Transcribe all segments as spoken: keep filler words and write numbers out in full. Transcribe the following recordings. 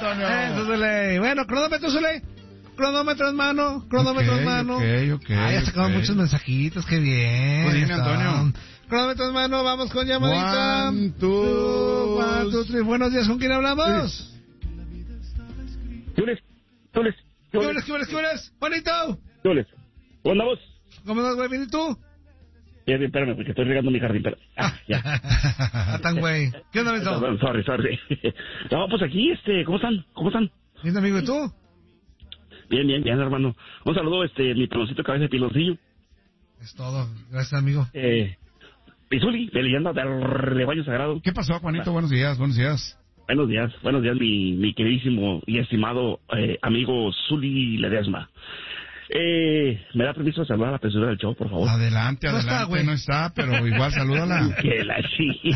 Antonio. Eso, Zule. Bueno, cronómetro, Zule. Cronómetro en mano, cronómetro Ok, en mano. ok, ok, Ah, ya sacaron ok. muchos mensajitos, qué bien. Pues dime, Antonio. Cronómetro en mano, vamos con llamadita. One, two, One, two, three. Buenos días, ¿con quién hablamos? Yules, Yules, ¿Qué Yules, horas, qué horas, qué horas? Juanito. Yules. ¿Cómo andamos? ¿Cómo andas, güey? ¿Bien y tú? Bien, bien, espérame, porque estoy regando mi jardín, pero... Ah, ya. Ah, tan güey. ¿Qué onda, Beto? Perdón, sorry, sorry. No, pues aquí, este, ¿cómo están? ¿Cómo están? Bien, amigo, ¿y tú? Bien, bien, bien, hermano. Un saludo, este, mi peloncito cabeza de piloncillo. Es todo. Gracias, amigo. Eh, Pizuli, de leyenda del rebaño sagrado. ¿Qué pasó, Juanito? Buenos días, buenos días. Buenos días, buenos días, mi, mi queridísimo y estimado eh, amigo Zuli Ledesma. Eh, ¿me da permiso de saludar a la persona del show, por favor? Adelante, No está, adelante. güey. No está, pero igual salúdala. Que la chi.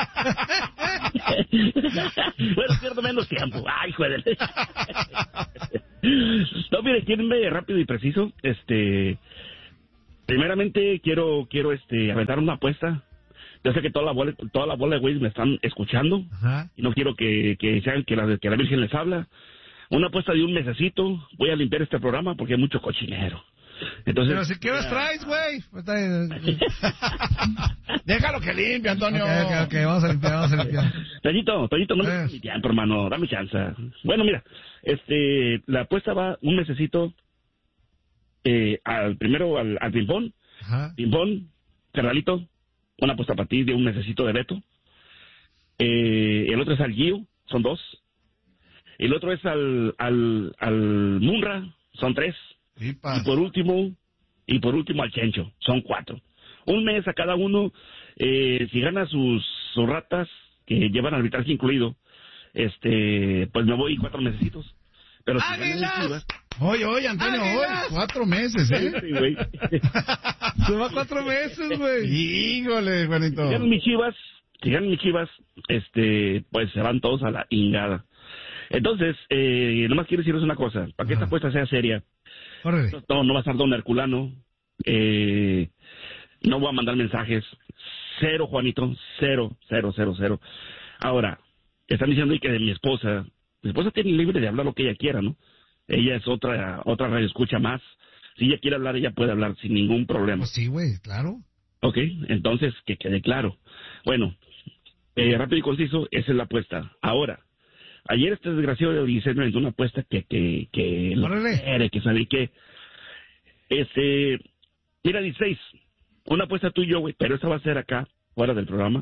Bueno, pierdo menos tiempo. Ay, joder. No, mire, quieren ver rápido y preciso. Este, primeramente quiero, quiero, este, aventar una apuesta. Yo sé que toda la bola, toda la bola de güeyes me están escuchando. Ajá. Y no quiero que, que sean que la, que la Virgen les habla. Una apuesta de un mesecito. Voy a limpiar este programa porque hay mucho cochinero. Entonces, Pero si quieres traes, güey. Pues está bien. Déjalo que limpie, Antonio. Ok, ok, ok, vamos a limpiar, vamos a limpiar. Toñito, Toñito, no me Eh. des mi tiempo, hermano, dame chance. Bueno, mira, este, la apuesta va un mesecito, eh, al primero al, al ping-pong, Ajá. ping-pong, carnalito, una apuesta para ti de un mesecito de Beto, eh, el otro es al Gio, son dos, el otro es al, al, al Munra, son tres, Sí, pa. y por último, y por último al Chencho, son cuatro. Un mes a cada uno, eh, si gana sus, sus ratas, que llevan arbitraje incluido, este, pues me voy cuatro mesecitos. Pero si ganan mis ¡Águilas! Chivas, Oye, oye, Antonio, ¡Águilas! hoy cuatro meses, ¿eh? sí, güey. Se va cuatro meses, güey. Híjole, Juanito. Si ganan mis Chivas, si ganan mis Chivas, este, pues se van todos a la ingada. Entonces, eh, nomás quiero decirles una cosa, para que esta Ajá. apuesta sea seria, Órale. no, no va a estar don Herculano, eh, no voy a mandar mensajes, cero, Juanito, cero, cero, cero, cero. Ahora, están diciendo ahí que de mi esposa, mi esposa tiene libre de hablar lo que ella quiera, ¿no? Ella es otra, otra radio escucha más, si ella quiere hablar, ella puede hablar sin ningún problema. Pues sí, güey, claro. Ok, entonces, que quede claro. Bueno, eh, rápido y conciso, esa es la apuesta. Ahora, ayer este desgraciado de Odiseo me aventó una apuesta que, que, que, lo Órale. quiere, que sabe que, este, mira, dieciséis, una apuesta tú y yo, güey, pero esa va a ser acá, fuera del programa.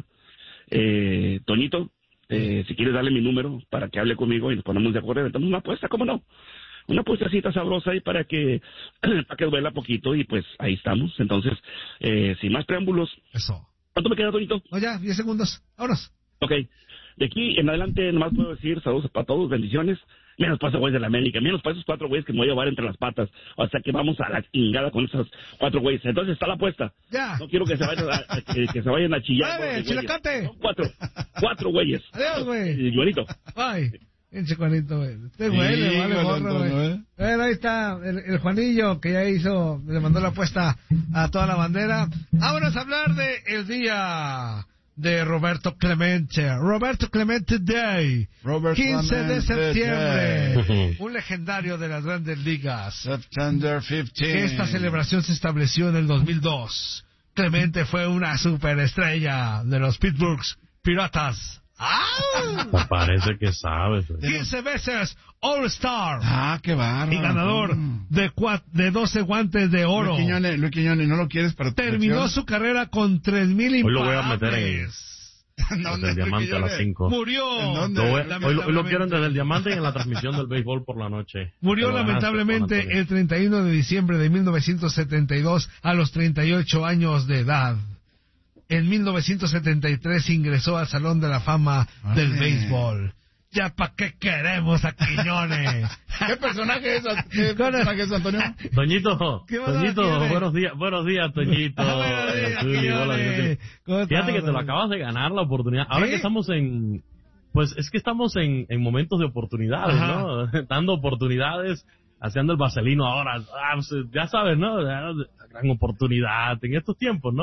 Eh, Toñito, eh, si quieres darle mi número para que hable conmigo y nos ponemos de acuerdo, aventamos una apuesta, ¿cómo no? Una apuestacita sabrosa ahí para que, para que duela poquito y pues ahí estamos. Entonces, eh, sin más preámbulos, Eso. ¿cuánto me queda, Toñito? No, ya, diez segundos. Vámonos. Ok, de aquí en adelante nomás puedo decir saludos para todos, bendiciones, menos para esos güeyes de la América, menos para esos cuatro güeyes que me voy a llevar entre las patas, o sea que vamos a la chingada con esos cuatro güeyes. Entonces está la apuesta. Ya. No quiero que se vayan a, a- que, que se vayan a chillar. ¡Dale, los güeyes. chilacate! Son cuatro, cuatro güeyes. Adiós, güey. Y Juanito. Ay, pinche Juanito, güey. Este güey le vale Híjole, gorro, Antonio, güey. ¿eh? Bueno, ahí está el, el Juanillo que ya hizo, le mandó la apuesta a toda la bandera. Vámonos a hablar de el día de Roberto Clemente. Roberto Clemente Day. Robert quince de Clemente septiembre. Day. Un legendario de las grandes ligas. September fifteenth. Esta celebración se estableció en el dos mil dos. Clemente fue una superestrella de los Pittsburgh Piratas. ¡Ah! Me parece que sabes. güey. quince veces All-Star Ah, qué bárbaro. y ganador Mm. de, cua- de doce guantes de oro. Luis Quiñones, Luis Quiñones, ¿no lo quieres para tu Terminó selección? su carrera con tres mil Hoy lo voy a meter en imparables. No, desde el no, diamante a las Quiñones. cinco. Murió. ¿En dónde? Lo voy a- hoy, lo, hoy lo Lamentablemente. quieren desde el diamante y en la transmisión del béisbol por la noche. Murió Te lo ganaste, Juan lamentablemente Antonio. el treinta y uno de diciembre de mil novecientos setenta y dos a los treinta y ocho años de edad. En mil novecientos setenta y tres ingresó al Salón de la Fama del Órale. béisbol. ¿Ya para qué queremos a Quiñones? ¿Qué personaje es, qué personaje es, Antonio? Toñito, ¿Qué pasó, Toñito, Quiñones? buenos días, buenos días, Toñito. Ah, buenos días, Eh, Zuli, hola, Quiñones. Zuli. ¿Cómo Fíjate estás, que te lo güey? acabas de ganar la oportunidad. Ahora ¿Sí? que estamos en, pues es que estamos en, en momentos de oportunidades, Ajá. ¿no? Dando oportunidades, haciendo el vaselino ahora. Ah, pues, ya sabes, ¿no? La gran oportunidad en estos tiempos, ¿no?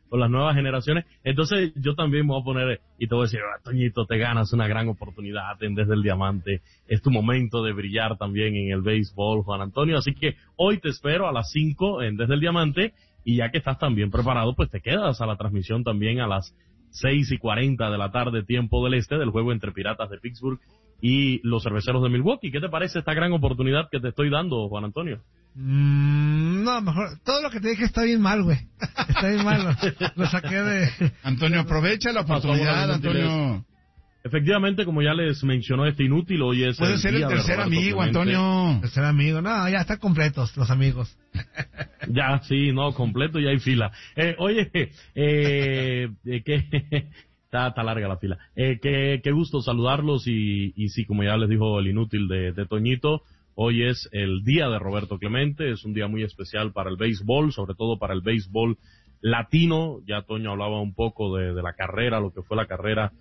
con las nuevas generaciones. Entonces yo también me voy a poner y te voy a decir, ah, Toñito, te ganas una gran oportunidad en Desde el Diamante. Es tu momento de brillar también en el béisbol, Juan Antonio. Así que hoy te espero a las cinco en Desde el Diamante, y ya que estás también preparado, pues te quedas a la transmisión también a las seis y cuarenta de la tarde, tiempo del este, del juego entre Piratas de Pittsburgh y los Cerveceros de Milwaukee. ¿Qué te parece esta gran oportunidad que te estoy dando, Juan Antonio? Mm, no, mejor, todo lo que te dije está bien mal, güey. Está bien mal, lo, lo saqué de... Antonio, aprovecha la oportunidad, Antonio. Efectivamente, como ya les mencionó este inútil, hoy es Puede el ser el día de tercer Roberto amigo, Clemente. Antonio. Tercer amigo, no, ya están completos los amigos. Ya, sí, no, completo, ya hay fila. Eh, oye, eh, eh, que... Está, está larga la fila. Eh, qué, qué gusto saludarlos y, y sí, como ya les dijo el inútil de, de Toñito, hoy es el día de Roberto Clemente, es un día muy especial para el béisbol, sobre todo para el béisbol latino. Ya Toño hablaba un poco de, de la carrera, lo que fue la carrera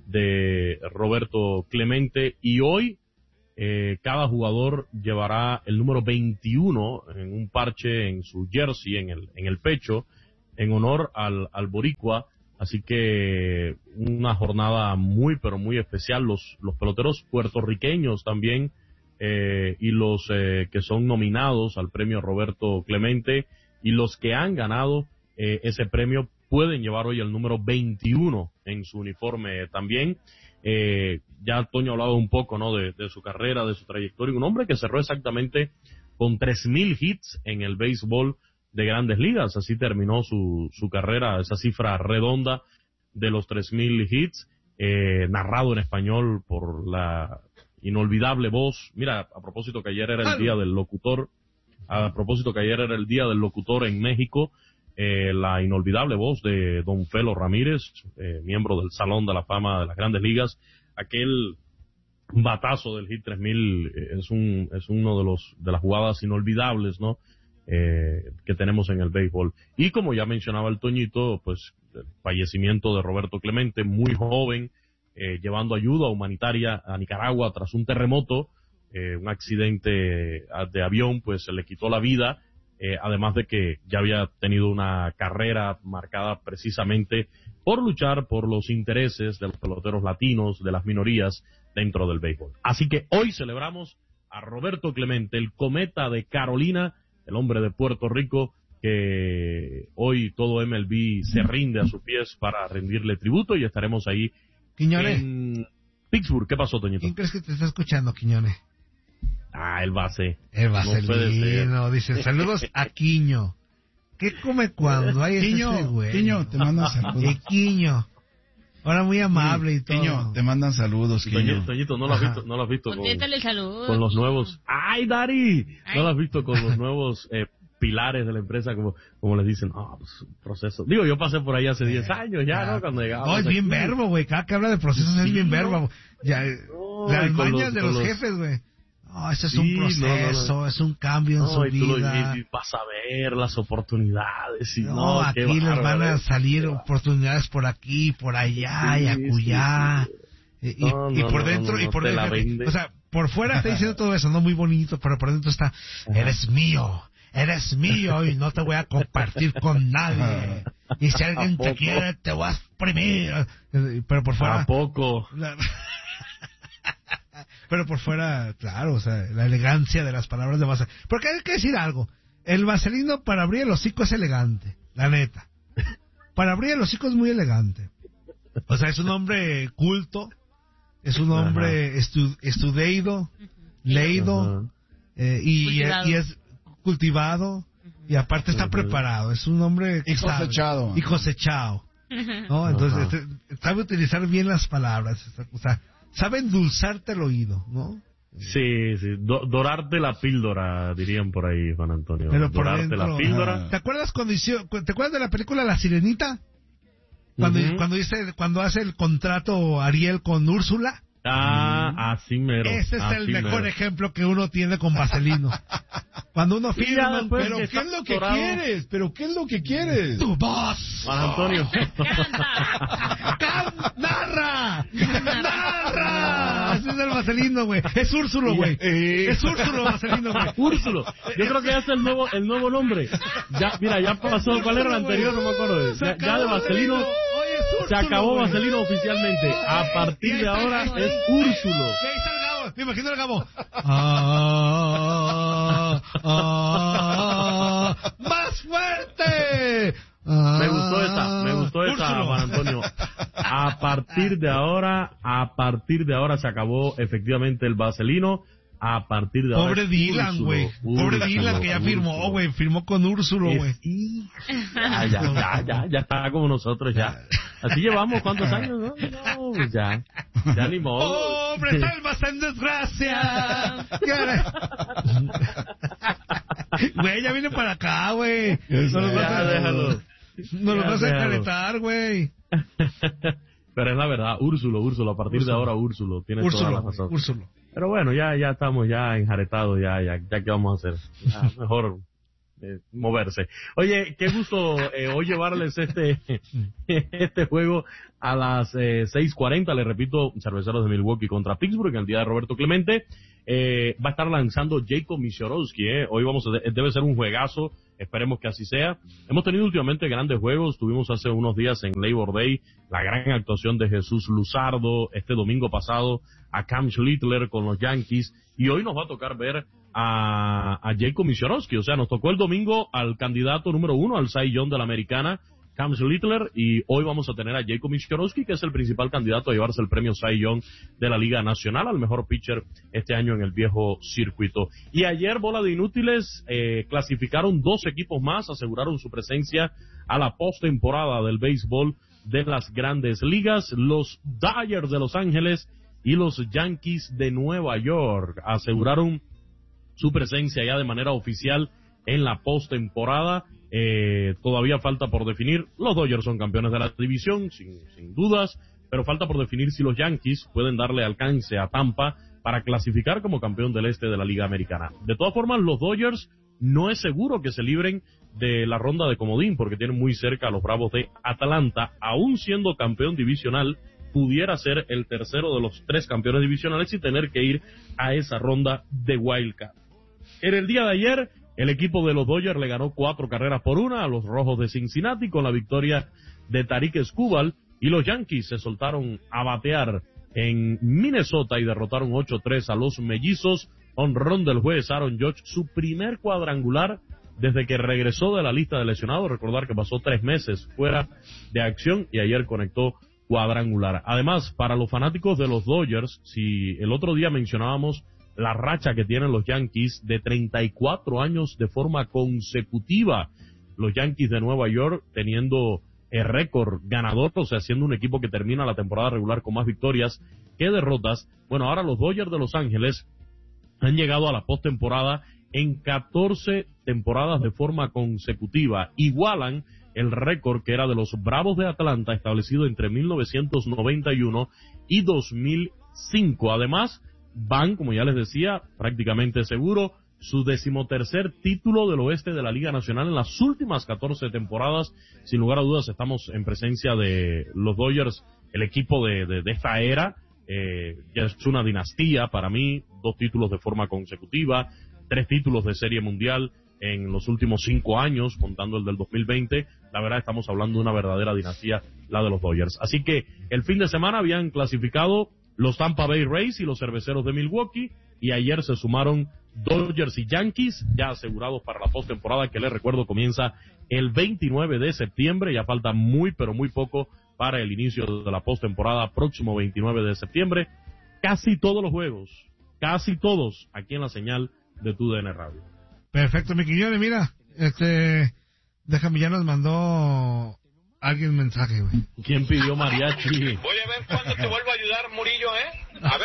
de Roberto Clemente, y hoy eh, cada jugador llevará el número veintiuno en un parche en su jersey, en el, en el pecho, en honor al, al boricua. Así que una jornada muy, pero muy especial. Los, los peloteros puertorriqueños también, eh, y los eh, que son nominados al premio Roberto Clemente y los que han ganado eh, ese premio pueden llevar hoy el número veintiuno en su uniforme también. Eh, ya Antonio hablaba un poco, ¿no?, de, de su carrera, de su trayectoria. Un hombre que cerró exactamente con tres mil hits en el béisbol de Grandes Ligas. Así terminó su, su carrera, esa cifra redonda de los tres mil hits, eh, narrado en español por la inolvidable voz. Mira, a propósito que ayer era el día del locutor, a propósito que ayer era el día del locutor en México, eh, la inolvidable voz de don Felo Ramírez, eh, miembro del Salón de la Fama de las Grandes Ligas. Aquel batazo del hit tres mil eh, es un, es uno de los, de las jugadas inolvidables, ¿no?, Eh, que tenemos en el béisbol. Y como ya mencionaba el Toñito, pues el fallecimiento de Roberto Clemente, muy joven, eh, llevando ayuda humanitaria a Nicaragua tras un terremoto, eh, un accidente de avión, pues se le quitó la vida, eh, además de que ya había tenido una carrera marcada precisamente por luchar por los intereses de los peloteros latinos, de las minorías dentro del béisbol. Así que hoy celebramos a Roberto Clemente, el cometa de Carolina, el hombre de Puerto Rico, que hoy todo M L B se rinde a sus pies para rendirle tributo, y estaremos ahí Quiñones, en Pittsburgh. ¿Qué pasó, Toñito? ¿quién crees que te está escuchando, Quiñones? Ah, el base. El No puede vaselino, dice, saludos a Quiño. ¿Qué come cuando hay ese Quiño, güey? Quiño, te mandan saludos. Eh, Quiño. Ahora muy amable y todo. Quiño, te mandan saludos, Toñito, Quiño. Toñito, ¿no lo has Ajá. visto, no lo has visto con, Contéstale saludos. con los Quiño. nuevos? ¡Ay, Dari! Ay. ¿No lo has visto con los nuevos eh, pilares de la empresa, como como les dicen? Ah, pues, proceso. Digo, yo pasé por ahí hace diez años ya, ¿no? Cuando llegaba. No, es bien verbo, güey. Cada que habla de procesos es bien verbo. Ya, No, las y con mañas los- de con los los- jefes, güey. No, ese es Sí, un no, proceso, no, no. es un cambio en No, su y tú lo- vida. y- y vas a ver las oportunidades. Y No, no, aquí qué les van bárbaro, a eh. salir oportunidades por aquí, por allá, Sí, y acullá. sí, Y, y- No, y no, por no, dentro, no, y no por te la dentro. vende. O sea, por fuera está diciendo todo eso, no muy bonito, pero por dentro está, eres mío, eres mío y no te voy a compartir con nadie. Y si alguien ¿A te poco? quiere, te voy a exprimir. Eh, Pero por fuera... ¿A poco? La- Pero por fuera, claro, o sea, la elegancia de las palabras de Vaselino. Porque hay que decir algo. El Vaselino para abrir el hocico es elegante, la neta. Para abrir el hocico es muy elegante. O sea, es un hombre culto, es un hombre estu- estudiado, leído, Ajá. eh, y, Cultivado. y es cultivado, y aparte está Ajá. preparado. Es un hombre que Y sabe. cosechado. Y cosechado. ¿No? Entonces, Ajá. este, sabe utilizar bien las palabras, o sea, sabe endulzarte el oído, ¿no? Sí, sí. Do- dorarte la píldora, dirían por ahí, Juan Antonio. Pero por dorarte dentro, la píldora. ajá. ¿Te acuerdas cuando hizo, te acuerdas de la película La Sirenita? Cuando, Ujú. cuando dice, cuando hace el contrato Ariel con Úrsula. Ah, así mero. Ese es el así mejor mero. ejemplo que uno tiene con Vaselino. Cuando uno Y ya firma, después Pero que ¿qué es está lo que atorado. quieres? ¿Pero qué es lo que quieres? tu voz. Juan Antonio. ¡Can- ¡Narra! ¡Narra! ese es el Vaselino, güey. Es Úrsulo, güey. Eh. Es Úrsulo Vaselino, güey. Úrsulo. Yo creo que ya es el nuevo, el nuevo nombre. Ya, mira, ya pasó. ¿Cuál era el anterior? No me acuerdo. Ya, ya de Vaselino. Oye, es Úrsulo, Se acabó güey. Vaselino oficialmente. A partir de ahora es Úrsulo. Y ahí está el Gabo. Me imagino el Gabo. Ah, ah, ¡más fuerte! Ah, Me gustó esa, me gustó esa, Úrsulo. Juan Antonio. A partir de ahora, a partir de ahora se acabó efectivamente el Vaselino. A partir de ahora. Pobre es Dylan, Úrsulo, güey. Pobre Úrsulo, Dylan que ya firmó, Úrsulo. güey. Firmó con Úrsulo, Es- güey. Ya, ya, ya, ya, ya está como nosotros ya. Así llevamos cuántos años, ¿no? No, pues ya. Ya ni modo. ¡Pobre Salvas en desgracia! Güey, ya viene para acá, güey. No los vas Ya, a déjalo. No los Ya, vas a déjalo. encaretar, güey. Pero es la verdad, Úrsulo, Úrsulo, a partir de ahora Úrsulo, tiene toda la Úrsulo, razón. Úrsulo. Pero bueno, ya, ya estamos ya enjaretados, ya, ya, ya qué vamos a hacer. Ya, mejor eh, moverse. Oye, qué gusto eh, hoy llevarles este, este juego a las eh, seis cuarenta, le repito, Cerveceros de Milwaukee contra Pittsburgh, en el día de Roberto Clemente. Eh, va a estar lanzando Jacob Misiorowski, eh. Hoy vamos a, debe ser un juegazo, esperemos que así sea. Hemos tenido últimamente grandes juegos, tuvimos hace unos días en Labor Day la gran actuación de Jesús Luzardo, este domingo pasado a Cam Schlittler con los Yankees, y hoy nos va a tocar ver a, a Jacob Misiorowski, o sea, nos tocó el domingo al candidato número uno al Cy Young de la Americana, Cam Schlittler, y hoy vamos a tener a Jacob Misiorowski, que es el principal candidato a llevarse el premio Cy Young de la Liga Nacional al mejor pitcher este año en el viejo circuito. Y ayer, bola de inútiles, eh, clasificaron dos equipos más, aseguraron su presencia a la postemporada del béisbol de las grandes ligas. Los Dodgers de Los Ángeles y los Yankees de Nueva York aseguraron su presencia ya de manera oficial en la postemporada. Eh, todavía falta por definir, los Dodgers son campeones de la división, sin, sin dudas, pero falta por definir si los Yankees pueden darle alcance a Tampa para clasificar como campeón del este de la Liga Americana. De todas formas, los Dodgers no es seguro que se libren de la ronda de comodín, porque tienen muy cerca a los Bravos de Atlanta, aún siendo campeón divisional, pudiera ser el tercero de los tres campeones divisionales y tener que ir a esa ronda de wildcard. En el día de ayer, el equipo de los Dodgers le ganó cuatro carreras por una a los Rojos de Cincinnati con la victoria de Tarik Skubal, y los Yankees se soltaron a batear en Minnesota y derrotaron ocho tres a los Mellizos. Honrón del juez Aaron Judge, su primer cuadrangular desde que regresó de la lista de lesionados. Recordar que pasó tres meses fuera de acción y ayer conectó cuadrangular. Además, para los fanáticos de los Dodgers, si el otro día mencionábamos la racha que tienen los Yankees de treinta y cuatro años de forma consecutiva, los Yankees de Nueva York teniendo el récord ganador, o sea, siendo un equipo que termina la temporada regular con más victorias que derrotas. Bueno, ahora los Dodgers de Los Ángeles han llegado a la postemporada en catorce temporadas de forma consecutiva. Igualan el récord que era de los Bravos de Atlanta, establecido entre mil novecientos noventa y uno y dos mil cinco. Además, van, como ya les decía, prácticamente seguro su decimotercer título del oeste de la Liga Nacional en las últimas catorce temporadas. Sin lugar a dudas, estamos en presencia de los Dodgers, el equipo de, de, de esta era. Eh, ya es una dinastía para mí, dos títulos de forma consecutiva, tres títulos de Serie Mundial en los últimos cinco años, contando el del dos mil veinte. La verdad, estamos hablando de una verdadera dinastía, la de los Dodgers. Así que el fin de semana habían clasificado los Tampa Bay Rays y los Cerveceros de Milwaukee, y ayer se sumaron Dodgers y Yankees, ya asegurados para la postemporada, que les recuerdo comienza el veintinueve de septiembre. Ya falta muy pero muy poco para el inicio de la postemporada, próximo veintinueve de septiembre. Casi todos los juegos, casi todos, aquí en la señal de Tu D N Radio. Perfecto, mi Quiñones, mira, este, déjame, ya nos mandó alguien un mensaje, güey. ¿Quién pidió mariachi? Voy a ver cuándo te vuelvo a ayudar, Murillo, ¿eh? A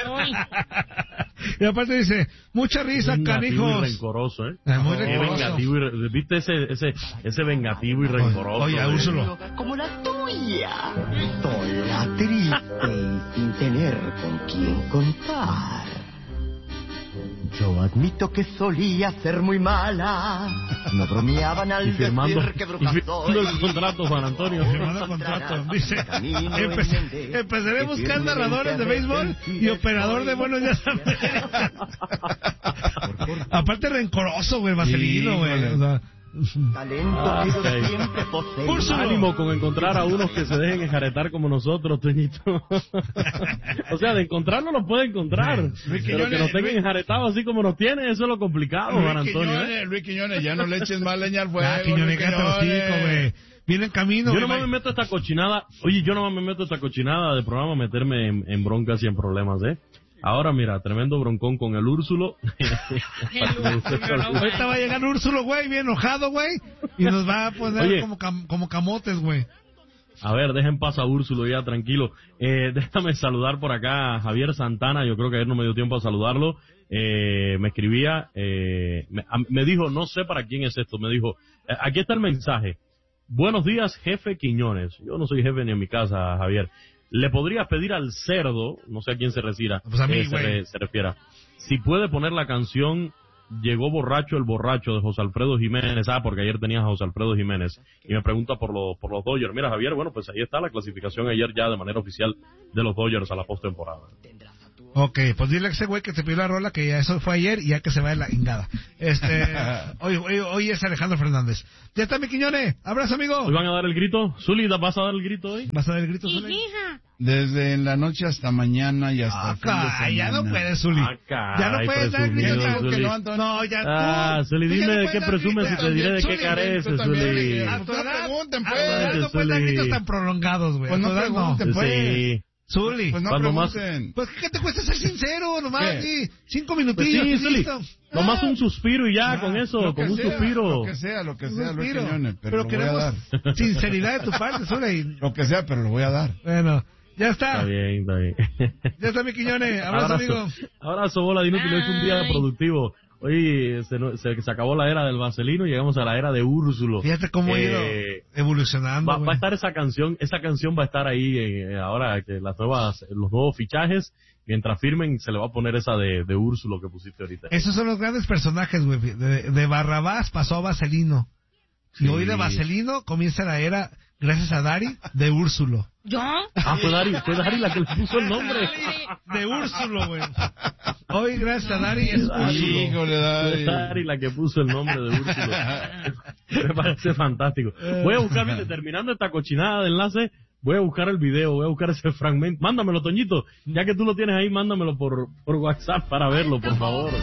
ver. Y aparte dice, mucha risa, Vengativo canijos. y rencoroso, ¿eh? Eh, muy Qué rencoroso. vengativo y, ¿viste ese, ese, ese vengativo y rencoroso? Oye, de- Úrsulo. Como la tuya, sola, triste y sin tener con quién contar. Yo admito que solía ser muy mala. No bromeaban al Y firmando, decir que y bruja firmando soy. el contrato, Juan Antonio. Firmando contrato. Dice, empe- empezaré a buscar narradores de béisbol y operador de buenos días América. Aparte rencoroso, güey, Marcelino, güey. O sea, Talento Ah, que yo ok. siempre poseí. Úrsula. Ánimo con encontrar a unos que se dejen enjaretar como nosotros, Toñito. O sea, de encontrarlo lo puede encontrar. Luis Pero que Quiñones, nos tengan Luis- enjaretados así como nos tienen, eso es lo complicado, Juan Luis Antonio. ¿eh? Quiñones, Luis Quiñones, ya no le eches más leña al fuego. ah, Quiñones, Luis cállate los Quiñones. hocico, güey. Viene en camino, Yo güey. nomás me meto a esta cochinada, oye, yo nomás me meto a esta cochinada de programa a meterme en, en broncas y en problemas, ¿eh? Ahora mira, tremendo broncón con el Úrsulo. Ahorita va a llegar Úrsulo, güey, bien enojado, güey. Y nos va a poner Oye. como, cam- como camotes, güey. A ver, dejen paso a Úrsulo ya, tranquilo. Eh, déjame saludar por acá a Javier Santana, yo creo que ayer no me dio tiempo a saludarlo. Eh, me escribía, eh, me, a- me dijo, no sé para quién es esto, me dijo, eh, aquí está el mensaje. Buenos días, jefe Quiñones. Yo no soy jefe ni en mi casa, Javier. Le podrías pedir al cerdo, no sé a quién se refiera, Pues a mí, eh, se, güey. re- se refiera, si puede poner la canción Llegó borracho el borracho de José Alfredo Jiménez, ah, porque ayer tenías a José Alfredo Jiménez, y me pregunta por, lo, por los Dodgers. Mira, Javier, bueno, pues ahí está la clasificación ayer ya de manera oficial de los Dodgers a la postemporada. Ok, pues dile a ese güey que te pidió la rola que ya eso fue ayer y ya que se va de la ingada. Este, hoy, hoy, hoy es Alejandro Fernández. Ya está mi Quiñones, abrazo amigo. ¿Hoy van a dar el grito? Zuli, ¿vas a dar el grito hoy? ¿Vas a dar el grito, Zuli? Desde la noche hasta mañana y hasta Ah, el fin de caray, ya no semana. puedes, Zuli. Ah, caray, Ya no puedes dar presumido, grito. Digo que Zuli. no, Antonio. No, ya tú. Ah, Zuli, Tú ya dime no de puedes qué dar presumes grito. y te diré de qué Zuli, careces, tú también, Zuli. eh, A Pues tu no edad, pregunten, a tu pues. edad no puedes dar Zuli. gritos tan prolongados, güey. Pues A no tu edad pregunten, pues. Sí. Zuli. Pues no Cuando más- pregunten. Pues, ¿qué te cuesta ser sincero? Nomás, ¿Qué? sí. Cinco Pues minutillos sí, y Zuli. listo. Nomás Ah, un suspiro y ya, Ah, con eso, lo que con un sea, suspiro. Lo que sea, lo que un sea, Luis suspiro. Quiñones, pero, Pero lo voy a queremos dar. sinceridad de tu parte, Zuli. Lo que sea, pero lo voy a dar. Bueno, ya está. Está bien, está bien. Ya está mi Quiñones. Abrazo, amigo. Abrazo, bola de inútil. Hoy fue un día Ay. productivo. Hoy se, no- se, se acabó la era del Vaselino y llegamos a la era de Úrsulo. Fíjate cómo ha ido Eh, evolucionando. Va, va a güey. estar esa canción, esa canción va a estar ahí eh, ahora que las nuevas, los nuevos fichajes, mientras firmen se le va a poner esa de, de Úrsulo que pusiste ahorita. Esos son los grandes personajes, güey. De, de Barrabás pasó a Vaselino. Y Sí. hoy de Vaselino comienza la era, gracias a Dari, de Úrsulo. ¿Yo? Ah, fue Dari, fue Dari la que le puso el nombre. De Úrsulo, güey. Hoy, gracias a Dari, es Úrsulo. Híjole, Fue Dari. Dari la que puso el nombre de Úrsulo. Me parece fantástico. Voy a buscar, fíjate, terminando esta cochinada de enlace, voy a buscar el video, voy a buscar ese fragmento. Mándamelo, Toñito. Ya que tú lo tienes ahí, mándamelo por, por WhatsApp para verlo, por favor.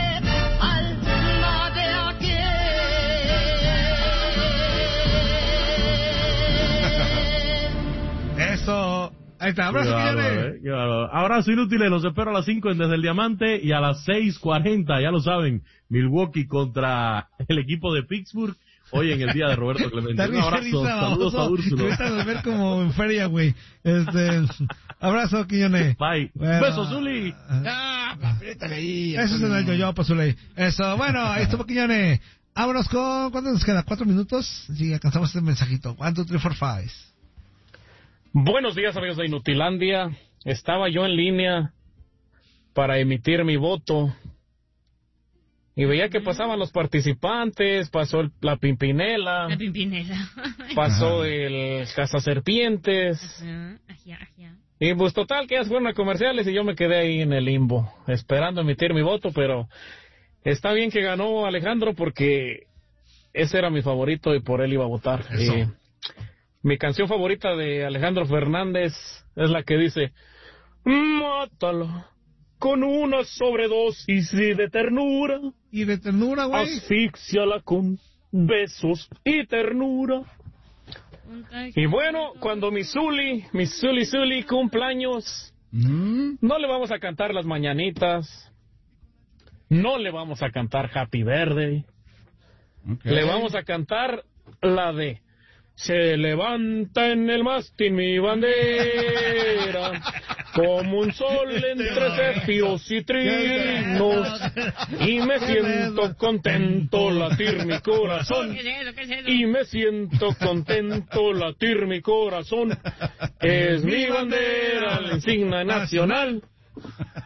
Eso. Ahí está. Abrazo, Qué bárbaro, Quiñones. eh, qué bárbaro. Abrazo inútiles, los espero a las cinco en Desde el Diamante y a las seis cuarenta, ya lo saben, Milwaukee contra el equipo de Pittsburgh, hoy en el día de Roberto Clemente. Un Risa, abrazo, risa, saludos a baboso. Úrsulo. Ahorita nos ver como en feria, güey. Este, abrazo, Quiñones. Bye. Bueno. Besos, Zuli. Ah, apriétale ahí. Eso es en el yo-yo, pa' Zuley. Eso, bueno, ahí estuvo Quiñones. Vámonos con, ¿cuánto nos queda? ¿Cuatro minutos? Sí, alcanzamos este mensajito. One, two, three, four, five. Buenos días, amigos de Inutilandia. Estaba yo en línea para emitir mi voto y veía que pasaban los participantes, pasó el- la Pimpinela, La pimpinela. pasó el Cazaserpientes Ajá, ajá, ajá. y pues total que ya se fueron a comerciales y yo me quedé ahí en el limbo esperando emitir mi voto, pero está bien que ganó Alejandro porque ese era mi favorito y por él iba a votar. Eso. Y mi canción favorita de Alejandro Fernández es la que dice: mátala con una sobredosis de ternura, Y de ternura, güey. asfixiala con besos y ternura. Y bueno, cuando mi Zuli, mi Zuli Zuli cumpleaños, Mm, no le vamos a cantar las mañanitas, no le vamos a cantar Happy Birthday, ok. le vamos a cantar la de se levanta en el mástil mi bandera, como un sol entre cefios y trinos, y me siento contento latir mi corazón, ¿Qué es eso? ¿Qué es eso? y me siento contento latir mi corazón, es mi bandera, la insignia nacional,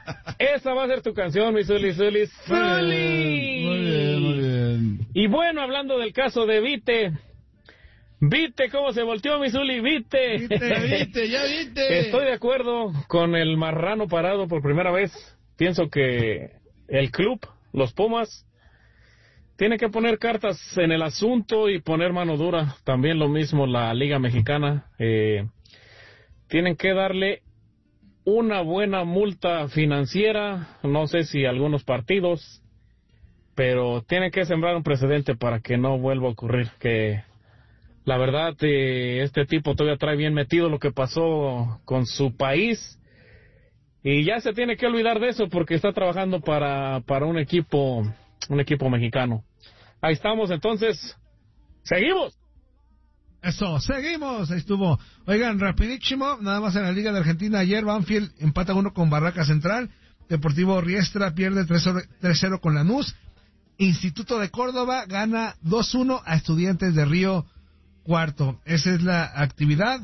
Esa va a ser tu canción, mi Zuli, Zuli, Zuli. Muy bien, muy bien. Y bueno, hablando del caso de Vite, ¿viste cómo se volteó mi Zuli? ¿Viste? ¿Viste, viste, ya viste? Estoy de acuerdo con el marrano parado por primera vez. Pienso que el club, los Pumas, tiene que poner cartas en el asunto y poner mano dura. También lo mismo la Liga Mexicana. Eh, tienen que darle una buena multa financiera, no sé si algunos partidos, pero tienen que sembrar un precedente para que no vuelva a ocurrir. Que la verdad, eh, este tipo todavía trae bien metido lo que pasó con su país y ya se tiene que olvidar de eso porque está trabajando para, para un equipo, un equipo mexicano. Ahí estamos, entonces, seguimos. Eso, seguimos, ahí estuvo. Oigan, rapidísimo, nada más en la Liga de Argentina, ayer Banfield empata uno con Barraca Central, Deportivo Riestra pierde tres cero con Lanús, Instituto de Córdoba gana dos uno a Estudiantes de Río Cuarto. Esa es la actividad.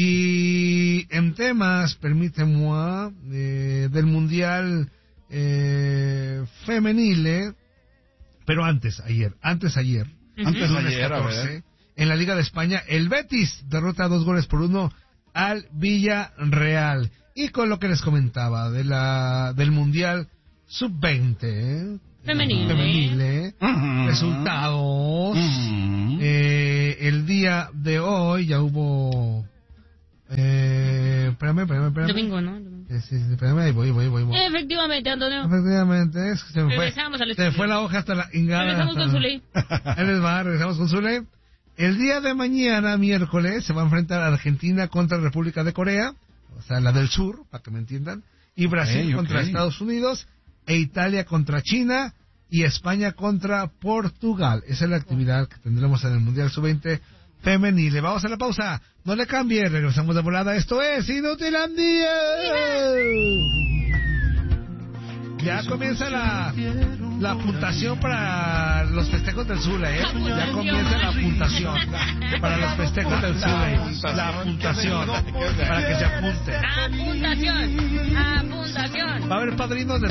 Y en temas, permíteme, eh, del Mundial eh, Femenil, eh, pero antes, ayer, antes ayer, Uh-huh. Antes lunes ayer, a catorce, ver. en la Liga de España, el Betis derrota dos goles por uno al Villarreal. Y con lo que les comentaba de la del Mundial sub veinte, ¿eh? Femenil, Femenil, ¿eh? Uh-huh. Resultados. Uh-huh. Eh, el día de hoy ya hubo... Eh, espérame, espérame, espérame. Domingo, ¿no? Domingo. Eh, sí, sí, espérame, ahí voy, voy, voy, voy. Efectivamente, Antonio. Efectivamente, es que se me fue. Regresamos al Se estudio. me fue la hoja hasta la ingada. Regresamos con Zuli. Ahí les va, regresamos con Zule. El día de mañana, miércoles, se va a enfrentar Argentina contra República de Corea, o sea, la del sur, para que me entiendan, y Brasil Ok, contra ok. Estados Unidos, e Italia contra China, y España contra Portugal. Esa es la actividad que tendremos en el Mundial sub veinte femenil. Le vamos a la pausa, no le cambie, regresamos de volada. Esto es Inutilandia. Ya comienza la, la puntuación para los festejos del Zule, ¿eh? Ya comienza la puntuación para los festejos del Zule. La puntuación para que se apunte. Apuntación. Apuntación. Va a haber padrinos de